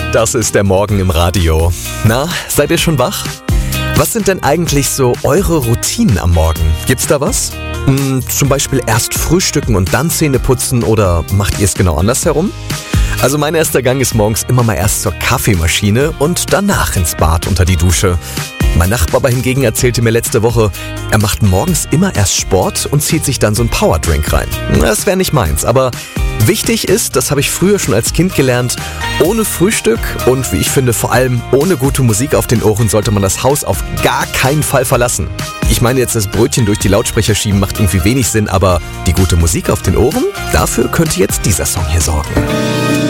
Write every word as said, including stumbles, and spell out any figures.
Das ist der Morgen im Radio. Na, seid ihr schon wach? Was sind denn eigentlich so eure Routinen am Morgen? Gibt's da was? Hm, zum Beispiel erst frühstücken und dann Zähne putzen oder macht ihr es genau andersherum? Also mein erster Gang ist morgens immer mal erst zur Kaffeemaschine und danach ins Bad unter die Dusche. Mein Nachbar aber hingegen erzählte mir letzte Woche, er macht morgens immer erst Sport und zieht sich dann so einen Powerdrink rein. Das wäre nicht meins, aber wichtig ist, das habe ich früher schon als Kind gelernt, ohne Frühstück und wie ich finde vor allem ohne gute Musik auf den Ohren sollte man das Haus auf gar keinen Fall verlassen. Ich meine jetzt, das Brötchen durch die Lautsprecher schieben macht irgendwie wenig Sinn, aber die gute Musik auf den Ohren, dafür könnte jetzt dieser Song hier sorgen.